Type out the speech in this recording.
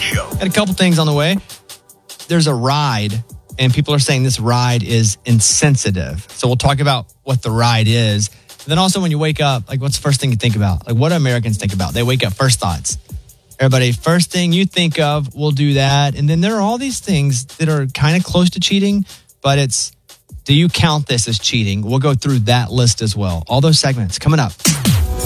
Show. Got a couple things on the way. There's a ride, and people are saying this ride is insensitive. So we'll talk about what the ride is. And then also when you wake up, like what's the first thing you think about? Like what do Americans think about? They wake up, first thoughts. Everybody, first thing you think of, we'll do that. And then there are all these things that are kind of close to cheating, but it's, do you count this as cheating? We'll go through that list as well. All those segments coming up.